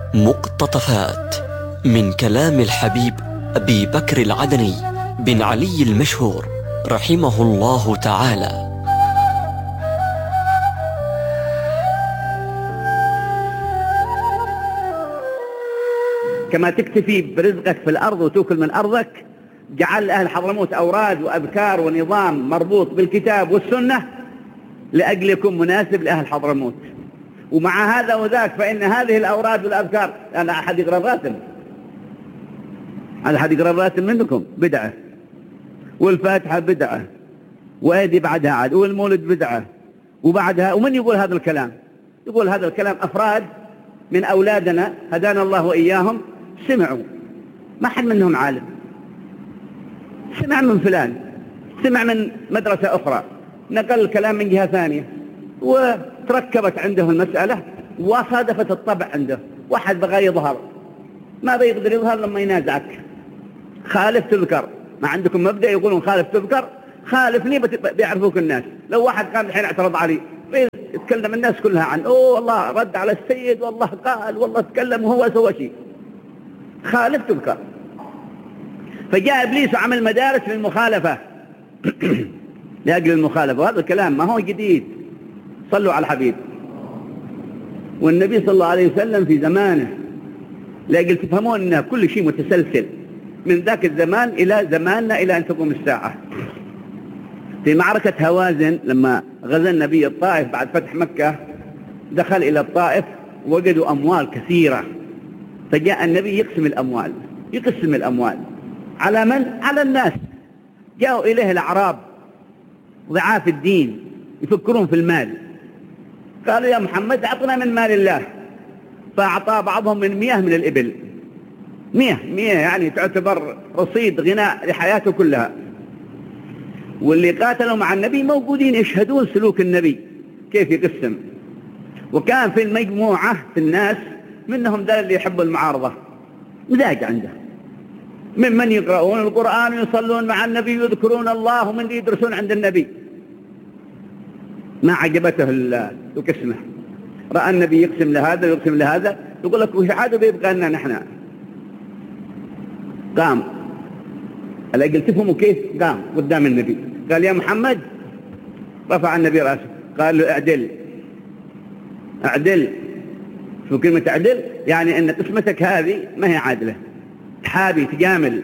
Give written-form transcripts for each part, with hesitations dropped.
مقتطفات من كلام الحبيب أبي بكر العدني بن علي المشهور رحمه الله تعالى. كما تكتفي برزقك في الأرض وتأكل من أرضك، جعل أهل حضرموت أوراد وأذكار ونظام مربوط بالكتاب والسنة لأجلكم مناسب لأهل حضرموت. ومع هذا وذاك فإن هذه الأوراد والأذكار، أنا أحد يقرأ الراتب، أنا أحد يقرأ الراتب منكم بدعة، والفاتحة بدعة، وأيدي بعدها عاد، والمولد بدعة، وبعدها ومن يقول هذا الكلام؟ يقول هذا الكلام أفراد من أولادنا هدانا الله وإياهم سمعوا، ما حد منهم عالم، سمع من فلان، سمع من مدرسة أخرى، نقل الكلام من جهة ثانية، وتركبت عنده المسألة وصادفت الطبع عنده. واحد بغى يظهر، ما بيقدر يظهر لما ينازعك، خالف تذكر. ما عندكم مبدأ يقولون خالف تذكر؟ خالفني بيعرفوك الناس. لو واحد قام الحين اعترض علي يتكلم الناس كلها عن والله رد على السيد، والله قال، والله تكلم وهو سوى شيء، خالف تذكر. فجاء إبليس وعمل مدارس للمخالفة لأجل المخالفة. وهذا الكلام ما هو جديد، صلوا على الحبيب. والنبي صلى الله عليه وسلم في زمانه، لأجل تفهمون أن كل شيء متسلسل من ذاك الزمان إلى زماننا إلى أن تقوم الساعة. في معركة هوازن لما غزا النبي الطائف بعد فتح مكة، دخل إلى الطائف وجدوا أموال كثيرة، فجاء النبي يقسم الأموال على من؟ على الناس. جاءوا إليه الأعراب ضعاف الدين يفكرون في المال، قالوا يا محمد أعطنا من مال الله، فأعطى بعضهم من 100 من الإبل، 100 يعني تعتبر رصيد غناء لحياته كلها. واللي قاتلوا مع النبي موجودين يشهدون سلوك النبي كيف يقسم. وكان في المجموعة في الناس منهم ذا اللي يحبوا المعارضة، مزاج عنده، ممن يقرؤون القرآن ويصلون مع النبي ويذكرون الله، ومن يدرسون عند النبي. ما عجبته القسمة، رأى النبي يقسم لهذا ويقسم لهذا، يقول لك وش عاد بيبقى لنا نحن؟ قام الأجل تفهموا كيف؟ قام قدام النبي قال يا محمد، رفع النبي رأسه قال له اعدل. شو كلمة اعدل؟ يعني ان قسمتك هذه ما هي عادلة، تحابي تجامل.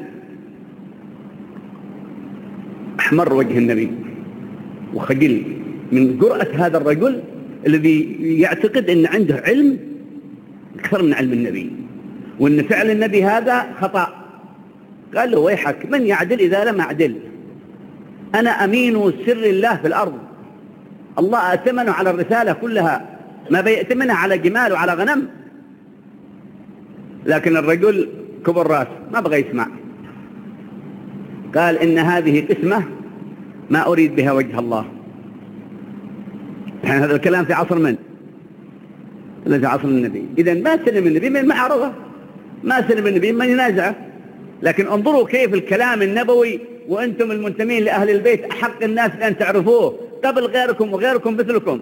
احمر وجه النبي وخجل من جرأة هذا الرجل الذي يعتقد ان عنده علم اكثر من علم النبي، وان فعل النبي هذا خطأ. قال له ويحك، من يعدل إذا لم أعدل؟ أنا أمين سر الله في الأرض، الله أتمنه على الرسالة كلها، ما بيأتمنها على جمال وعلى غنم. لكن الرجل كبر راس ما بغى يسمع، قال إن هذه قسمة ما أريد بها وجه الله. يعني هذا الكلام في عصر من؟ في عصر النبي. إذن ما سلم النبي من المعارضة، ما سلم النبي من ينازعه. لكن انظروا كيف الكلام النبوي، وأنتم المنتمين لأهل البيت أحق الناس أن تعرفوه قبل غيركم وغيركم مثلكم.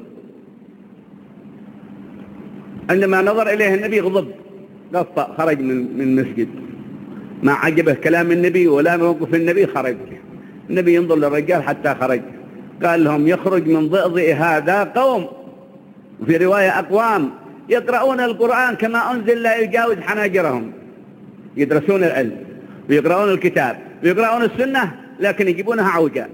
عندما نظر إليه النبي غضب، قطع، خرج من المسجد، ما عجبه كلام النبي ولا موقف النبي، خرج. النبي ينظر للرجال حتى خرج، قال لهم يخرج من ضئضئ هذا قوم، وفي رواية أقوام يقرؤون القرآن كما أنزل لا يجاوز حناجرهم، يدرسون العلم ويقرؤون الكتاب ويقرؤون السنة، لكن يجيبونها عوجة،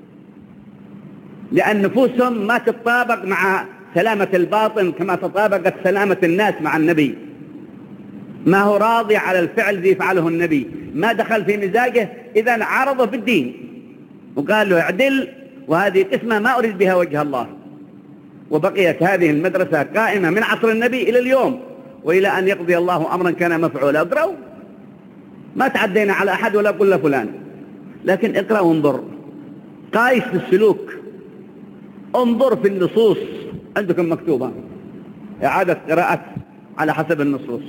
لأن نفوسهم ما تتطابق مع سلامة الباطن كما تطابقت سلامة الناس مع النبي. ما هو راضي على الفعل الذي يفعله النبي، ما دخل في مزاجه، إذن عرضه في الدين وقال له اعدل، وهذه قسمة ما أريد بها وجه الله. وبقيت هذه المدرسة قائمة من عصر النبي إلى اليوم، وإلى أن يقضي الله أمرا كان مفعولا. اقرأوا، ما تعدينا على أحد ولا قلنا فلان، لكن اقرأ وانظر، قايس في السلوك، انظر في النصوص، عندكم مكتوبة إعادة قراءة على حسب النصوص.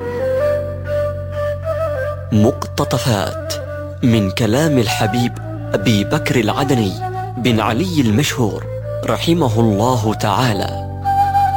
مقتطفات من كلام الحبيب أبي بكر العدني بن علي المشهور رحمه الله تعالى.